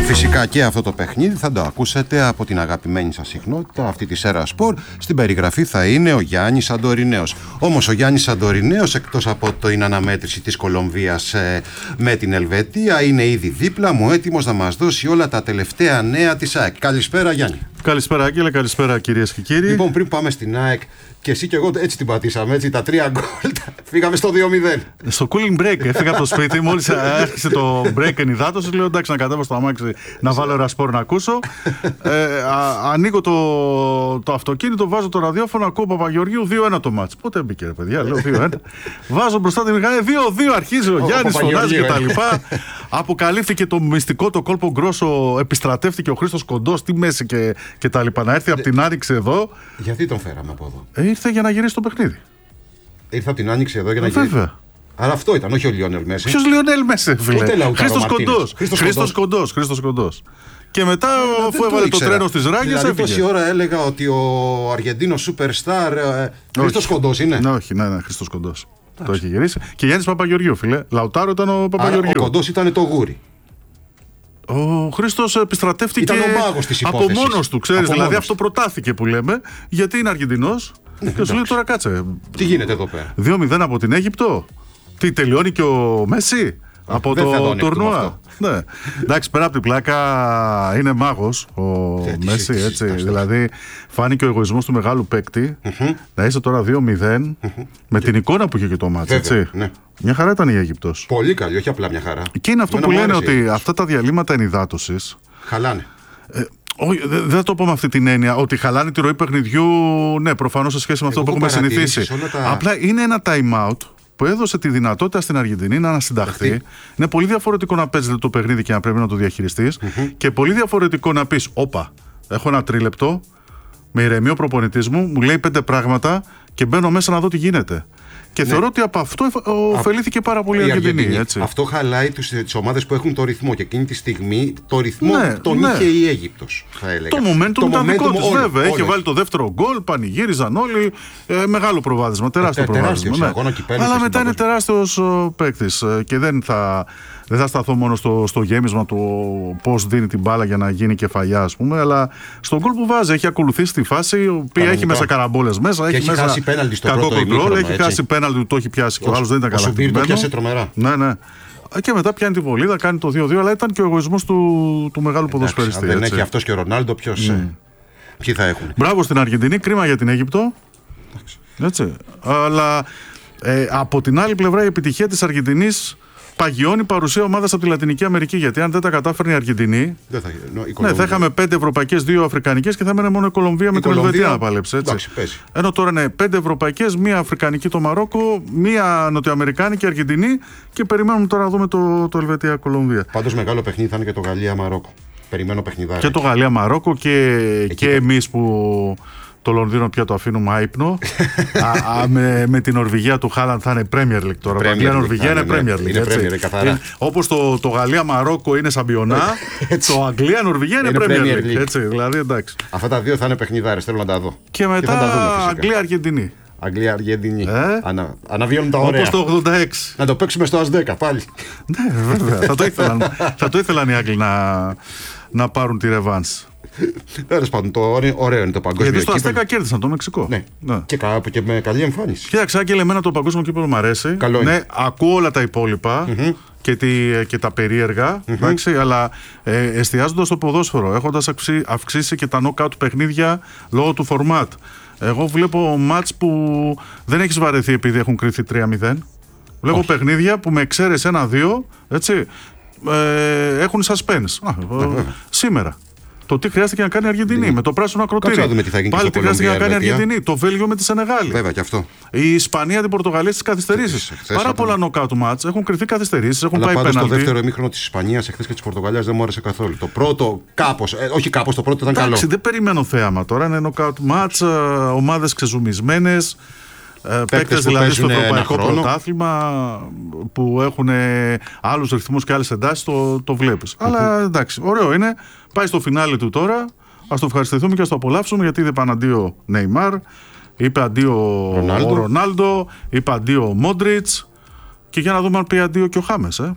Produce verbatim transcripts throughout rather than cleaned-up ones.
φυσικά και αυτό το παιχνίδι θα το ακούσετε από την αγαπημένη σας συχνότητα, αυτή τη Σέρα Σπορ. Στην περιγραφή θα είναι ο Γιάννης Σαντορινέος. Όμως ο Γιάννης Σαντορινέος, εκτός από την αναμέτρηση της Κολομβίας ε, με την Ελβετία, είναι ήδη δίπλα μου, έτοιμος να μας δώσει όλα τα τελευταία νέα της ΑΕΚ. Καλησπέρα, Γιάννη. Καλησπέρα, Άγγελε, καλησπέρα, κυρίες και κύριοι. Λοιπόν, πριν πάμε στην ΑΕΚ, και εσύ και εγώ έτσι την πατήσαμε, έτσι, τα τρία γκολ, φύγαμε στο δύο μηδέν. Στο cooling break έφυγα από το σπίτι, μόλις άρχισε το break ενυδάτωση, λέω εντάξει να κατέβω στο αμάξι να βάλω ένα σπορ να ακούσω. ε, α, ανοίγω το, το αυτοκίνητο, βάζω το ραδιόφωνο, ακούω Παπαγεωργίου δύο ένα το μάτς. Πότε μπήκε ρε παιδιά, λέω δύο ένα. Βάζω μπροστά τη μηχανή, δύο δύο αρχίζει ο Γιάννης, φωνάζει κτλ. Αποκαλύφθηκε το μυστικό, το κόλπο γκρόσο, επιστρατεύτηκε ο Χρήστος Κοντός, τη μέση και, και τα λοιπά. Να έρθει από την Άνοιξη εδώ. Γιατί τον φέραμε από εδώ? Ε, ήρθε για να γυρίσει το παιχνίδι. Ήρθε από την Άνοιξη εδώ για να ε, γυρίσει. Βέβαια. Αλλά αυτό ήταν, όχι ο Λιόνελ Μέση. Ποιος Λιόνελ Μέση, φίλε? Χρήστος Κοντός. Χρήστος Κοντός. Χρήστος Κοντός. Και μετά, ε, αφού έβαλε το, το τρένο στις ράγες, δηλαδή, έφυγε. Τόση ώρα έλεγα ότι ο Αργεντίνος Superstar ε, Χρήστος Κοντός είναι. Ναι, όχι, ναι, ναι, Χρήστος Κοντός. Το έχει γυρίσει. Και Γιάννης Παπαγεωργίου, φίλε. Λαουτάρο ήταν ο Παπαγεωργίου. Άρα, ο Κοντός ήταν το γούρι. Ο Χρήστος επιστρατεύτηκε από μόνος του, ξέρεις. Δηλαδή αυτό προτάθηκε που λέμε, γιατί είναι Αργεντινός. Ναι, και σου λέει τώρα κάτσε. Τι γίνεται εδώ πέρα? δύο μηδέν από την Αίγυπτο. Τι τελειώνει και ο Μέση από το τουρνουά. Ναι. Εντάξει, πέρα από την πλάκα είναι μάγος ο Μέση, έτσι. Δηλαδή φάνηκε ο εγωισμός του μεγάλου παίκτη. Να είσαι τώρα δύο μηδέν με την εικόνα που είχε και το μάτς, έτσι. Μια χαρά ήταν η Αίγυπτος. Πολύ καλή, όχι απλά μια χαρά. Και είναι αυτό που λένε ότι αυτά τα διαλύματα ενυδάτωσης χαλάνε. Ε, όχι, δεν δε θα το πω με αυτή την έννοια ότι χαλάνε τη ροή παιχνιδιού, ναι, προφανώς σε σχέση με αυτό που έχουμε συνηθίσει. Τα... Απλά είναι ένα time out που έδωσε τη δυνατότητα στην Αργεντινή να ανασυνταχθεί. Αυτή. Είναι πολύ διαφορετικό να παίζετε το παιχνίδι και να πρέπει να το διαχειριστείς. Mm-hmm. Και πολύ διαφορετικό να πεις, όπα, έχω ένα τρίλεπτο, με ηρεμεί ο προπονητής μου, μου λέει πέντε πράγματα και μπαίνω μέσα να δω τι γίνεται. Και ναι. θεωρώ ότι από αυτό ωφελήθηκε πάρα πολύ η Αργεντινή. Αργεντινή. Έτσι. Αυτό χαλάει τις ομάδες που έχουν το ρυθμό. Και εκείνη τη στιγμή το ρυθμό ναι, τον ναι. είχε η Αίγυπτος, θα έλεγα. Το momentum ήταν δικό της, βέβαια. Έχει βάλει το δεύτερο γκολ, πανηγύριζαν όλοι. Ε, μεγάλο προβάδισμα, τεράστιο ε, προβάδισμα. Ναι. Αγώνα, αλλά μετά είναι τεράστιος παίκτης. Και δεν θα, δεν θα σταθώ μόνο στο, στο γέμισμα του πώς δίνει την μπάλα για να γίνει κεφαλιά, ας πούμε. Αλλά στον γκολ που βάζει έχει ακολουθήσει τη φάση, η οποία έχει μέσα καραμπόλες μέσα. Έχει χάσει πέναλτι στο πρώτο ημίχρονο. Έχει χάσει πέναλτι, το έχει πιάσει και ο άλλος δεν ήταν καλά. Ο Σουμπίρ το πιάσε τρομερά. Ναι, ναι. Και μετά πιάνει τη βολίδα, κάνει το δύο δύο, αλλά ήταν και ο εγωισμός του, του μεγάλου ποδοσφαιριστή. Αν δεν έτσι. Έχει αυτός και ο Ρονάλντο, ποιος, mm. ποιοι θα έχουν? Μπράβο στην Αργεντινή, κρίμα για την Αίγυπτο. Έτσι. Αλλά ε, από την άλλη πλευρά η επιτυχία της Αργεντινής παγιώνει παρουσία ομάδας από τη Λατινική Αμερική. Γιατί αν δεν τα κατάφερνε η Αργεντινή, δεν θα, νο, η ναι, θα είχαμε πέντε ευρωπαϊκές, δύο αφρικανικές και θα έμενε μόνο η Κολομβία η με την Ελβετία να παλέψει. Έτσι. Εντάξει, ενώ τώρα είναι πέντε ευρωπαϊκές, μία αφρικανική το Μαρόκο, μία νοτιοαμερικάνικη Αργεντινή και περιμένουμε τώρα να δούμε το, το Ελβετία-Κολομβία. Πάντως μεγάλο παιχνίδι θα είναι και το Γαλλία-Μαρόκο. Περιμένω παιχνιδάρι. Και το Γαλλία-Μαρόκο και, και εμείς που. Το Λονδίνο πια το αφήνουμε άϊπνο. α, α, με, με την Νορβηγία του Χάλαντ θα είναι Premier League τώρα. Η Αγγλία-Νορβηγία είναι Premier League. Είναι Premier League, καθαρά. Όπως το, το Γαλλία-Μαρόκο είναι σαμπιονά, το Αγγλία-Νορβηγία είναι, είναι Premier League. League. Έτσι, δηλαδή, εντάξει. Αυτά τα δύο θα είναι παιχνιδάρες, θέλω να τα δω. Και μετά Αγγλία-Αργεντινή. Αγγλία-Αργεντινή. Ε? Ανα, αναβιώνουν τα ωραία. Όπως το ογδόντα έξι. Να το παίξουμε στο ΑΣ δέκα πάλι. Ναι, βέβαια. θα, το ήθελαν, θα το ήθελαν οι Άγγλοι να, να πάρουν τη ρεβάνς. Τέλος πάντων, το ωραίο, ωραίο είναι το παγκόσμιο. Γιατί στο Αστέκα κέρδισαν το Μεξικό. Ναι. ναι. Και, και με καλή εμφάνιση. Κοίταξε, Άγγελε, εμένα το παγκόσμιο κύπελλο μου αρέσει. Καλό είναι. Ναι, ακούω όλα τα υπόλοιπα mm-hmm. και, τη, και τα περίεργα. Mm-hmm. Εντάξει, αλλά ε, εστιάζοντας στο ποδόσφαιρο, έχοντας αυξήσει, αυξήσει και τα knockout παιχνίδια λόγω του format. Εγώ βλέπω μάτς που δεν έχεις βαρεθεί επειδή έχουν κρυθεί τρία μηδέν. Βλέπω Όχι. παιχνίδια που με εξαίρεση ένα δύο ε, έχουν suspense. Α, ε, σήμερα. Το τι χρειάστηκε να κάνει η Αργεντινή mm. με το πράσινο ακροτήρι. Τι Πάλι τι χρειάστηκε να κάνει η Αργεντινή. Το Βέλγιο με τη Σενεγάλη. Βέβαια και αυτό. Η Ισπανία την Πορτογαλία στις καθυστερήσεις. Πάρα πολλά νοκάουτ μάτς έχουν κρυφθεί καθυστερήσεις. Έχουν Αλλά πάει πάντως πέναλτι. Το δεύτερο ημίχρονο της Ισπανίας εχθές και της Πορτογαλίας δεν μου άρεσε καθόλου. Το πρώτο κάπως, ε, όχι κάπως, το πρώτο ήταν καλό. Εντάξει, δεν περιμένω θέαμα τώρα. Είναι νοκάουτ μάτς, ομάδες ξεζουμισμένες. Παίκτες δηλαδή στο ευρωπαϊκό πρωτάθλημα που έχουν άλλους ρυθμούς και άλλες εντάσεις, το, το βλέπεις. Mm-hmm. Αλλά εντάξει, ωραίο είναι. Πάει στο φινάλε του τώρα. Ας το ευχαριστηθούμε και ας το απολαύσουμε, γιατί είπε αντίο Νεϊμάρ, είπε αντίο Ρονάλντο, είπε αντίο Μόντριτς και για να δούμε αν πει αντίο και ο Χάμες. Ε.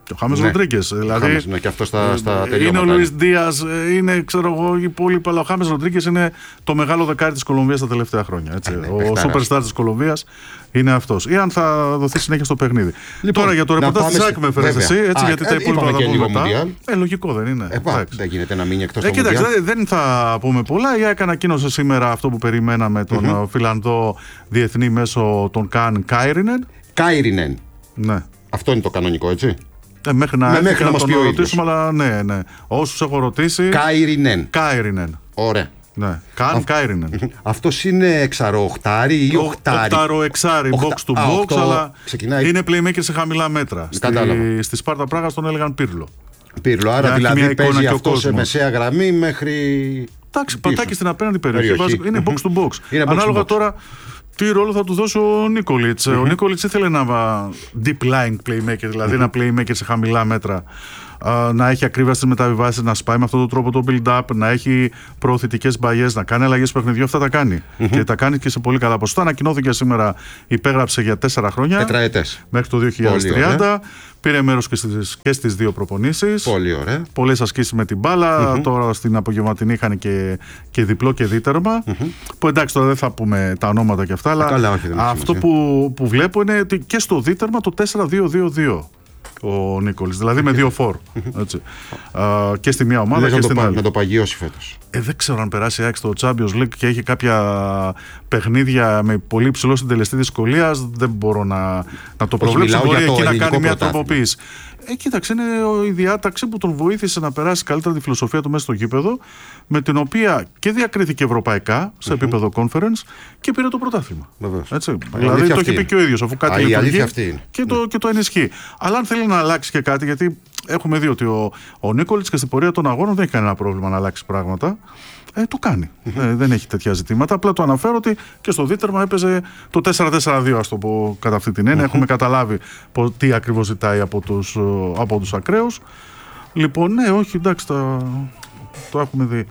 Και ο Χάμες Ναι. Ροντρίγκες. Δηλαδή, Χάμες, ναι, και αυτό στα, στα είναι τελειώματα. ο Λουίς Ντίας, είναι ξέρω εγώ οι υπόλοιποι, αλλά ο Χάμες Ροντρίγκες είναι το μεγάλο δεκάρι της Κολομβίας τα τελευταία χρόνια. Έτσι. Α, ναι, ο παιχτάρας. superstar της Κολομβίας είναι αυτός. Ή αν θα δοθεί συνέχεια στο παιχνίδι. Λοιπόν, Τώρα για το να ρεπορτάζ πάμε της σε- ΑΕΚ με έφερες βέβαια. εσύ, έτσι, Α, γιατί ε, τα υπόλοιπα είπαμε θα και πούμε λίγο μετά. Μουντιάλ. Ε, λογικό δεν είναι. Ε, πα, Εντάξει. δεν γίνεται να μείνει εκτός Ε, το κοίταξε, Μουντιάλ. δεν θα πούμε πολλά. Η ΑΕΚ ανακοίνωσε σήμερα αυτό που περιμέναμε τον mm-hmm. Φιλανδό διεθνή μέσω των Καν Κάιρινεν. Κάιρινεν. Ναι. Αυτό είναι το κανονικό, έτσι. Ε, μέχρι να, Με- έρθει μέχρι και να να μας τον πει ο ρωτήσουμε, αλλά ναι, ναι. Όσους έχω ρωτήσει. Κάιρινεν. Κάιρινεν. Ωραία. Ναι. Καν Κάιρινεν. Αυτός είναι εξαροοχτάρι ή οχτάρι. Οκτάρο εξάρι, Οχτα- box to Α, box, οκτώ. αλλά Ξεκινάει- είναι playmaker σε χαμηλά μέτρα. Κατάλαβα. Στη, στη Σπάρτα Πράγας τον έλεγαν Πύρλο. Πύρλο, άρα Για να έχει μια δηλαδή εικόνα παίζει και ο αυτό σε κόσμος. μεσαία γραμμή μέχρι. Εντάξει, πίσω. πατάκι στην απέναντι περιοχή. Περιοχή. Βάζει- Είναι box to box. Είναι box to Ανάλογα box. τώρα τι ρόλο θα του δώσει ο Νίκολιτς. Ο Νίκολιτς ήθελε να βα- deep lying playmaker, δηλαδή ένα playmaker σε χαμηλά μέτρα. Α, να έχει ακρίβεια στις μεταβιβάσεις, να σπάει με αυτόν τον τρόπο το build-up, να έχει προωθητικές μπαγιές, να κάνει αλλαγές παιχνιδιού. Αυτά τα κάνει. Και τα κάνει και σε πολύ καλά ποσοστά. Ανακοινώθηκε σήμερα, υπέγραψε για τέσσερα χρόνια. Τετραετές. Μέχρι το δύο χιλιάδες τριάντα. Πήρε μέρος και στις, και στις δύο προπονήσεις. Πολύ ωραία. Πολλές ασκήσεις με την μπάλα. Τώρα στην απογευματινή είχαν και, και διπλό και δίτερμα. Που εντάξει, τώρα δεν θα πούμε τα ονόματα και αυτά. Αλλά καλά, όχι, δεν έχει αυτό σημασία. που, που βλέπω είναι ότι και στο δίτερμα το τέσσερα δύο δύο δύο ο Νίκολης. Δηλαδή με δύο φορ. Έτσι. Α, και στη μία ομάδα Λες και να το, στην πα- άλλη. να το παγιώσει φέτος. Ε, δεν ξέρω αν περάσει η ΑΕΚ στο Champions League και έχει κάποια παιχνίδια με πολύ υψηλό συντελεστή δυσκολίας. Δεν μπορώ να, να το προβλέψω. μιλάω Μπορεί για το εκεί να ελληνικό κάνει μια πρωτάθλημα. τροποποίηση. Ε, κοίταξε, είναι ο- η διάταξη που τον βοήθησε να περάσει καλύτερα τη φιλοσοφία του μέσα στο γήπεδο, με την οποία και διακρίθηκε ευρωπαϊκά σε επίπεδο conference και πήρε το πρωτάθλημα. Βεβαίως. Έτσι. Η Δηλαδή αλήθεια το αυτή έχει πει είναι. και ο ίδιος, αφού κάτι Α, η λειτουργεί αλήθεια αυτή είναι. και το, και το ενισχύει. Αλλά αν θέλει να αλλάξει και κάτι, γιατί έχουμε δει ότι ο, ο Νίκολιτς και στην πορεία των αγώνων δεν έχει κανένα πρόβλημα να αλλάξει πράγματα. Ε, το κάνει. Ε, δεν έχει τέτοια ζητήματα. Απλά το αναφέρω ότι και στο δίτερμα έπαιζε το τέσσερα τέσσερα δύο, ας το πω κατά αυτή την έννοια. Έχουμε καταλάβει πω- τι ακριβώς ζητάει από τους, ε, από τους ακραίους. Λοιπόν, ναι, όχι, εντάξει, τα, το έχουμε δει.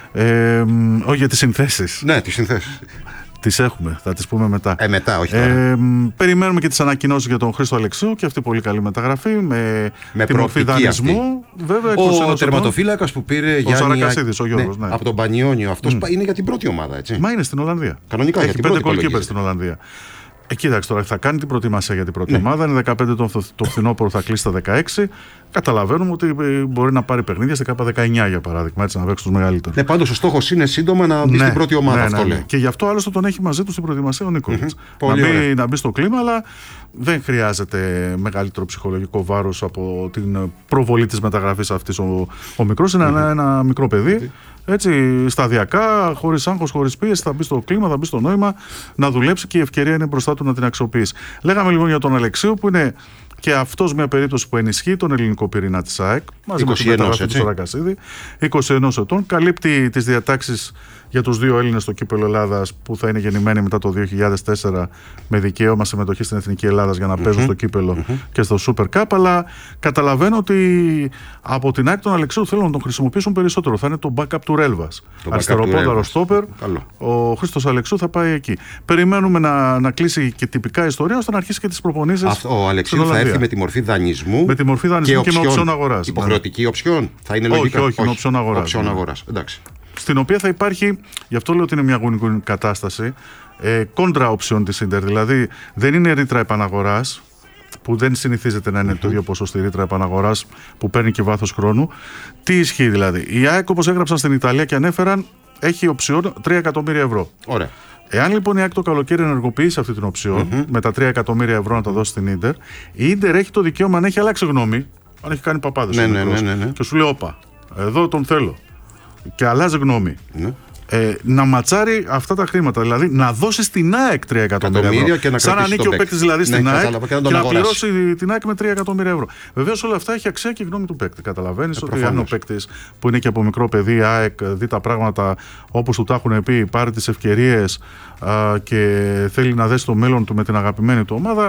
Ε, μ, όχι για τις συνθέσεις. Ναι, τις συνθέσεις. Τις έχουμε, θα τις πούμε μετά. Ε, μετά, όχι τώρα. Ε, μ, περιμένουμε και τις ανακοινώσεις για τον Χρήστο Αλεξίου και αυτή πολύ καλή μεταγραφή με, Με τη μορφή προοπτική δανεισμού. Βέβαια, είκοσι ένα Ο ετών. τερματοφύλακας που πήρε Γιάννη. Σαρακασίδης, ο Γιώργος, ναι. Από τον Πανιόνιο. Αυτός πα- είναι για την πρώτη ομάδα, έτσι. Μα είναι στην Ολλανδία. Κανονικά, για Έχει την πέντε πρώτη goalkeepers υπολογίζεται. στην Ολλανδία. Ε, κοίταξε τώρα, θα κάνει την προετοιμασία για την πρώτη ομάδα. Είναι δεκαπέντε το, το φθινόπωρο, θα κλείσει τα δεκαέξι. Καταλαβαίνουμε ότι ε, μπορεί να πάρει παιχνίδια στην ΚΑΠΑ δεκαεννιά για παράδειγμα, έτσι να παίξει τους μεγαλύτερους. Ναι, πάντως ο στόχος είναι σύντομα να μπει στην πρώτη ομάδα. ναι, Αυτό ναι, ναι. λέει. Και γι' αυτό άλλωστε τον έχει μαζί του στην προετοιμασία ο Νίκολιτς. Να, Πολύ ωραία. μπει, να μπει στο κλίμα, αλλά δεν χρειάζεται μεγαλύτερο ψυχολογικό βάρος από την προβολή της μεταγραφής αυτής. Ο, ο μικρός είναι ένα, ένα μικρό παιδί. Έτσι, σταδιακά, χωρίς άγχος, χωρίς πίεση, θα μπει στο κλίμα, θα μπει στο νόημα να δουλέψει και η ευκαιρία είναι μπροστά του να την αξιοποιήσει. Λέγαμε λοιπόν για τον Αλεξίου, που είναι και αυτός μια περίπτωση που ενισχύει τον ελληνικό πυρήνα της ΑΕΚ μαζί με τη είκοσι ένα, μεταγραφή του έτσι. Σαρακασίδη, είκοσι ένα ετών. Καλύπτει τις διατάξεις για τους δύο Έλληνες στο κύπελλο Ελλάδας που θα είναι γεννημένοι μετά το δύο χιλιάδες τέσσερα με δικαίωμα συμμετοχή στην Εθνική Ελλάδας για να παίζουν στο κύπελλο και στο Super Cup. Αλλά καταλαβαίνω ότι από την ΑΕΚ τον Αλεξίου θέλουν να τον χρησιμοποιήσουν περισσότερο. Θα είναι το backup του Ρέλβας. Το backup Αριστεροπόδαρο του Ρέλβας. στόπερ. Καλό. Ο Χρήστος Αλεξίου θα πάει εκεί. Περιμένουμε να, να κλείσει και τυπικά ιστορία ώστε να αρχίσει και τις προπονήσεις. Αυτό, ο Αλεξίου θα έρθει με τη μορφή δανεισμού. Με τη μορφή δανεισμού και, και με οψιόν αγοράς. Υποχρεωτική οψιόν. Θα είναι Όχι, λογικά. όχι, με οψιόν αγοράς, Οψιόν ναι. αγοράς. Εντάξει. Στην οποία θα υπάρχει, γι' αυτό λέω ότι είναι μια γουνική κατάσταση, ε, κόντρα οψιόν της Ίντερ. Δηλαδή δεν είναι ρήτρα επαναγοράς, που δεν συνηθίζεται να είναι το ίδιο ποσό στη ρήτρα επαναγοράς, που παίρνει και βάθος χρόνου. Τι ισχύει δηλαδή? Η ΑΕΚ, όπως έγραψαν στην Ιταλία και ανέφεραν, έχει οψιόν τρία εκατομμύρια ευρώ. Ωραία. Εάν λοιπόν η ΑΕΚ το καλοκαίρι ενεργοποιήσει αυτή την οψιόν, με τα τρία εκατομμύρια ευρώ να τα δώσει στην Ίντερ, η Ίντερ έχει το δικαίωμα, αν έχει αλλάξει γνώμη, αν έχει κάνει παπάδες Ναι, ο ναι, μικρός, ναι, ναι, ναι. και σου λέει, όπα, εδώ τον θέλω. Και αλλάζει γνώμη. Ναι. Ε, να ματσάρει αυτά τα χρήματα. Δηλαδή να δώσει στην ΑΕΚ τρία εκατομμύρια Εκατομμύρια ευρώ. και να Σαν να κρατήσει ανήκει τον ο παίκτη παίκτη. δηλαδή Ναι, στην ΑΕΚ κατάλαβα, και να και τον να αγοράσει. πληρώσει την ΑΕΚ με τρία εκατομμύρια ευρώ. Βεβαίω όλα αυτά έχει αξία και η γνώμη του παίκτη. Καταλαβαίνει ότι προφανώς. αν ο παίκτη που είναι και από μικρό παιδί, η ΑΕΚ, δει τα πράγματα όπως του τα έχουν πει, πάρει τι ευκαιρίε και θέλει να δέσει το μέλλον του με την αγαπημένη του ομάδα,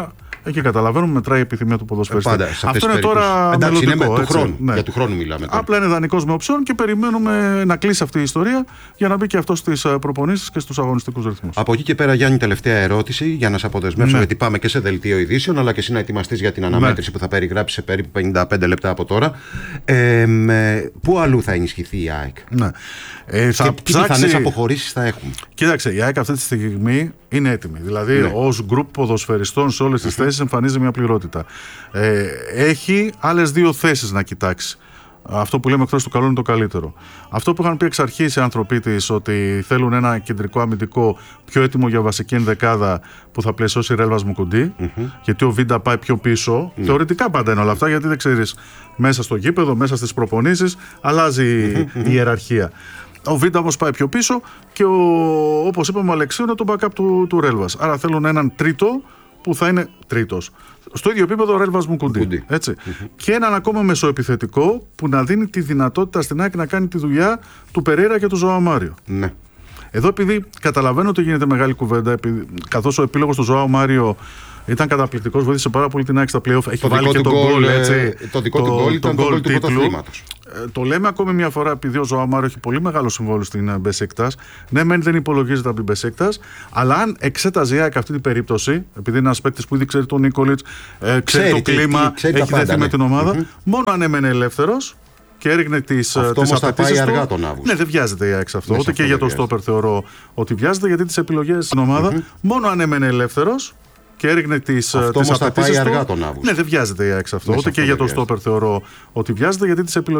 Εκεί καταλαβαίνουμε, μετράει η επιθυμία του ποδοσφαιριστή. Πάντα, αυτό είναι τώρα εντάξει, μελλοντικό. Είναι με έτσι, του χρόνου. ναι. Για του χρόνου μιλάμε τώρα. Απλά είναι δανεικός με οψιόν και περιμένουμε να κλείσει αυτή η ιστορία για να μπει και αυτό στις προπονήσεις και στους αγωνιστικούς ρυθμούς. Από εκεί και πέρα, Γιάννη, τελευταία ερώτηση για να σε αποδεσμεύσω, ναι. γιατί πάμε και σε δελτίο ειδήσεων, αλλά και εσύ να ετοιμαστείς για την αναμέτρηση ναι. που θα περιγράψει σε περίπου πενήντα πέντε λεπτά από τώρα. Ε, με, πού αλλού θα ενισχυθεί η ΑΕΚ? Ναι. Ε, θα και ψάξει... τι πιθανές αποχωρήσεις θα έχουμε? Κοίταξε, η ΑΕΚ αυτή τη στιγμή είναι έτοιμη. Δηλαδή, ναι. ως γκρουπ ποδοσφαιριστών σε όλες τις θέσεις εμφανίζει μια πληρότητα. Ε, έχει άλλες δύο θέσεις να κοιτάξει. Αυτό που λέμε εχθρός του καλού είναι το καλύτερο. Αυτό που είχαν πει εξ αρχής οι άνθρωποι της, ότι θέλουν ένα κεντρικό αμυντικό πιο έτοιμο για βασική ενδεκάδα που θα πλαισώσει Ρέλβας Μουκουντή, mm-hmm. γιατί ο Βίντα πάει πιο πίσω. Mm-hmm. Θεωρητικά πάντα είναι όλα αυτά, γιατί δεν ξέρεις μέσα στο γήπεδο, μέσα στις προπονήσεις, αλλάζει mm-hmm. η ιεραρχία. Ο Βίντα όμως πάει πιο πίσω και ο, όπως είπαμε, ο Αλεξίου είναι το backup του, του Ρέλβας. Άρα θέλουν έναν τρίτο που θα είναι τρίτος. Στο ίδιο επίπεδο ο Ρέλβας Μουκουντή. Έτσι. Mm-hmm. Και έναν ακόμα μεσοεπιθετικό που να δίνει τη δυνατότητα στην ΑΕΚ να κάνει τη δουλειά του Περέιρα και του Ζωάο Μάριο. Ναι. Εδώ, επειδή καταλαβαίνω ότι γίνεται μεγάλη κουβέντα, καθώς ο επίλογος του Ζωάο Μάριο ήταν καταπληκτικός, βοήθησε πάρα πολύ την ΑΕΚ στα play-off. Έχει το βάλει και τον γκολ. Το δικό του γκολ ήταν το γκολ του πρωταθλήματος. Ε, το λέμε ακόμη μια φορά, επειδή ο Ζωάο Μάριο έχει πολύ μεγάλο συμβόλαιο στην Μπεσίκτας. Ναι, μεν δεν υπολογίζεται από την Μπεσίκτας, αλλά αν εξέταζε η ΑΕΚ αυτή την περίπτωση, επειδή είναι ένας παίκτης που ήδη ξέρει τον Νίκολιτς, ε, ξέρει, ξέρει το κλίμα, ξέρει έχει δεθεί ναι. με την ομάδα, mm-hmm. μόνο αν έμενε ελεύθερος και έριχνε τις απαιτήσεις του. Πάει αργά τον Αύγουστο. Ναι, δεν βιάζεται η ΑΕΚ σε αυτό. Ούτε και για το στόπερ θεωρώ ότι βιάζεται, γιατί τις επιλογές στην ομάδα, mm-hmm. μόνο αν έμενε ελεύθερος και έριχνε τις απαιτήσεις του. Πάει αργά τον Αύγουστο. Ναι, δεν βιάζεται η ΑΕΚ σε αυτό. Ούτε και για το στόπερ θεωρώ ότι βιάζεται, γιατί τις επιλογές.